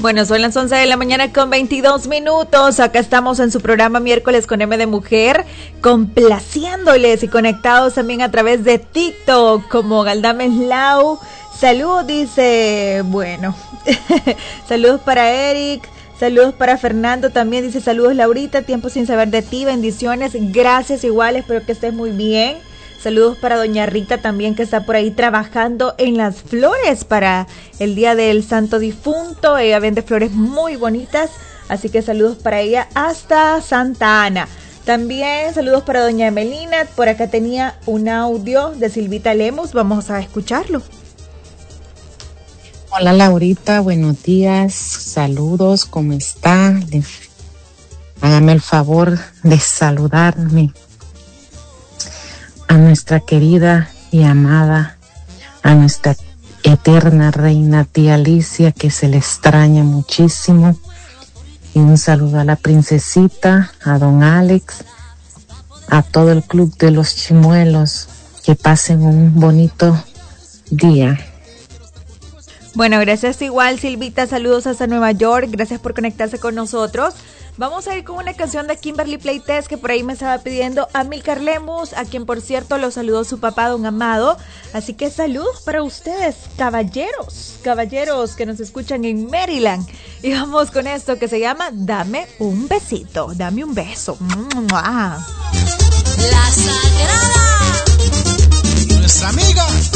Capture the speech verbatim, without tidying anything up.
Bueno, son las once de la mañana con veintidós minutos. Acá estamos en su programa Miércoles con M de Mujer, complaciéndoles y conectados también a través de TikTok como Galdames Lau. Salud, dice, bueno, saludos para Eric, saludos para Fernando también, dice saludos Laurita, tiempo sin saber de ti, bendiciones, gracias igual, espero que estés muy bien. Saludos para doña Rita también, que está por ahí trabajando en las flores para el Día del Santo Difunto. Ella vende flores muy bonitas, así que saludos para ella hasta Santa Ana. También saludos para doña Emelina. Por acá tenía un audio de Silvita Lemus, vamos a escucharlo. Hola Laurita, buenos días, saludos, ¿cómo está? Hágame el favor de saludarme a nuestra querida y amada, a nuestra eterna reina tía Alicia, que se le extraña muchísimo, y un saludo a la princesita, a don Alex, a todo el club de los chimuelos, que pasen un bonito día. Bueno, gracias igual Silvita, saludos hasta Nueva York, gracias por conectarse con nosotros. Vamos a ir con una canción de Kimberly Playtest que por ahí me estaba pidiendo Amílcar Lemus, a quien por cierto lo saludó su papá don Amado. Así que saludos para ustedes, caballeros, caballeros que nos escuchan en Maryland. Y vamos con esto que se llama Dame un besito, dame un beso. ¡Mua! La Sagrada. Nuestra amiga